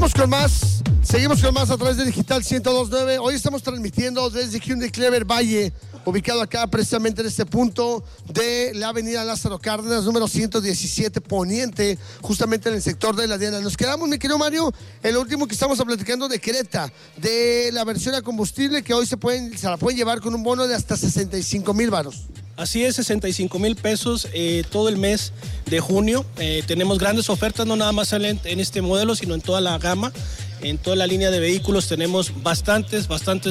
Seguimos con más a través de Digital 102.9. Hoy estamos transmitiendo desde Hyundai Clever Valle, ubicado acá precisamente en este punto de la avenida Lázaro Cárdenas, número 117 Poniente, justamente en el sector de la Diana. Nos quedamos, mi querido Mario, en lo último que estamos platicando de Creta, de la versión a combustible que hoy se la pueden llevar con un bono de hasta 65,000 varos. Así es, 65,000 pesos todo el mes de junio. Tenemos grandes ofertas, no nada más en este modelo, sino en toda la gama, en toda la línea de vehículos. Tenemos bastantes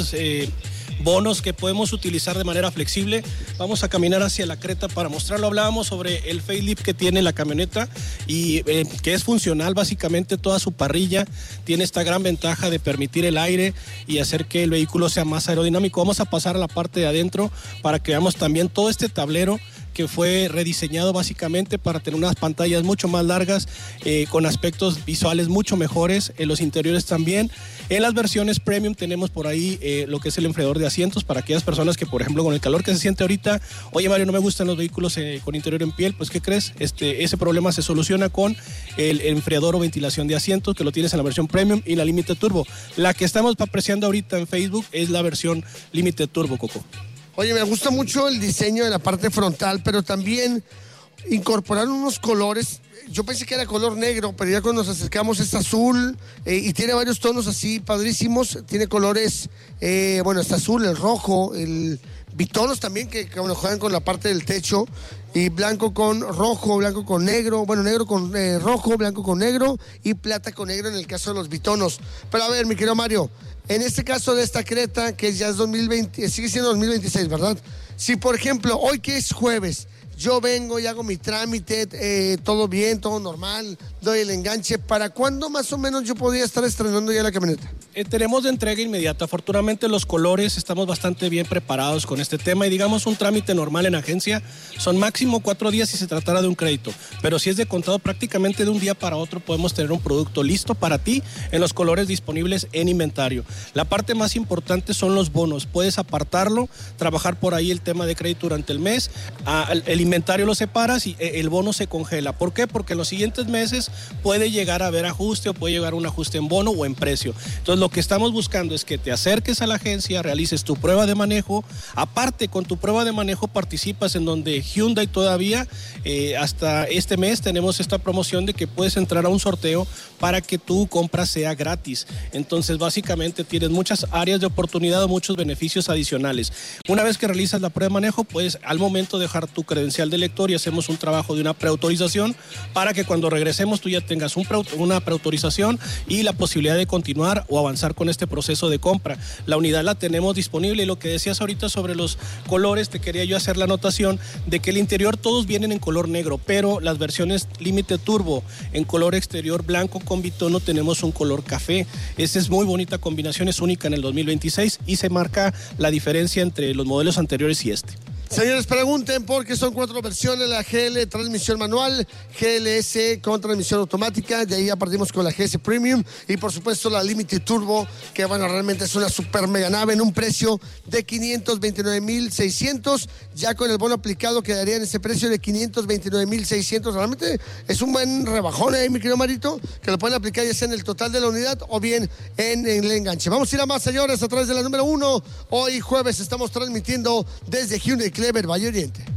bonos que podemos utilizar de manera flexible. Vamos a caminar hacia la Creta para mostrarlo. Hablábamos sobre el facelift que tiene la camioneta y que es funcional, básicamente toda su parrilla tiene esta gran ventaja de permitir el aire y hacer que el vehículo sea más aerodinámico. Vamos a pasar a la parte de adentro para que veamos también todo este tablero que fue rediseñado básicamente para tener unas pantallas mucho más largas, con aspectos visuales mucho mejores, en los interiores también. En las versiones premium tenemos por ahí lo que es el enfriador de asientos para aquellas personas que, por ejemplo, con el calor que se siente ahorita, oye Mario, no me gustan los vehículos con interior en piel, pues ¿qué crees? Ese problema se soluciona con el enfriador o ventilación de asientos, que lo tienes en la versión premium y la Limited Turbo. La que estamos apreciando ahorita en Facebook es la versión Limited Turbo, Coco. Oye, me gusta mucho el diseño de la parte frontal, pero también incorporaron unos colores. Yo pensé que era color negro, pero ya cuando nos acercamos es azul y tiene varios tonos así padrísimos. Tiene colores, está azul, el rojo, el bitonos también que juegan con la parte del techo. Y blanco con rojo, blanco con negro, negro con rojo, blanco con negro y plata con negro en el caso de los bitonos. Pero a ver, mi querido Mario, en este caso de esta Creta, que ya es 2020, sigue siendo 2026, ¿verdad? Si, por ejemplo, hoy que es jueves, yo vengo y hago mi trámite, todo bien, todo normal, doy el enganche, ¿para cuándo más o menos yo podría estar estrenando ya la camioneta? Tenemos de entrega inmediata. Afortunadamente los colores estamos bastante bien preparados con este tema y digamos un trámite normal en agencia son máximo 4 días si se tratara de un crédito, pero si es de contado prácticamente de un día para otro podemos tener un producto listo para ti en los colores disponibles en inventario. La parte más importante son los bonos, puedes apartarlo, trabajar por ahí el tema de crédito durante el mes, el inventario lo separas y el bono se congela. ¿Por qué? Porque en los siguientes meses puede llegar a haber ajuste o puede llegar un ajuste en bono o en precio. Entonces lo que estamos buscando es que te acerques a la agencia, realices tu prueba de manejo. Aparte, con tu prueba de manejo participas en donde Hyundai todavía, hasta este mes tenemos esta promoción de que puedes entrar a un sorteo para que tu compra sea gratis. Entonces básicamente tienes muchas áreas de oportunidad o muchos beneficios adicionales. Una vez que realizas la prueba de manejo, puedes al momento dejar tu credencial de lector y hacemos un trabajo de una preautorización para que cuando regresemos tú ya tengas una preautorización y la posibilidad de continuar o avanzar con este proceso de compra. La unidad la tenemos disponible y lo que decías ahorita sobre los colores, te quería yo hacer la anotación de que el interior todos vienen en color negro, pero las versiones Limited Turbo en color exterior blanco con bitono tenemos un color café. Esa es muy bonita combinación, es única en el 2026 y se marca la diferencia entre los modelos anteriores y este. Señores, pregunten porque son 4 versiones: la GL transmisión manual, GLS con transmisión automática, de ahí ya partimos con la GS Premium y por supuesto la Limited Turbo, que realmente es una super mega nave en un precio de 529,600, ya con el bono aplicado quedaría en ese precio de 529,600. Realmente es un buen rebajón, mi querido Marito, que lo pueden aplicar ya sea en el total de la unidad o bien en el enganche. Vamos a ir a más, señores, a través de la número 1. Hoy jueves estamos transmitiendo desde Hyundai Clever Valle Oriente.